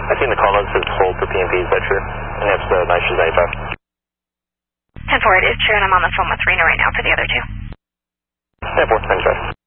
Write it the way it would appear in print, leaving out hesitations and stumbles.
I think the call note says hold for PMP, is that true? And that's the nitrogen 95. 10-4, it is true, and I'm on the phone with Rena right now for the other two. 10-4, 95.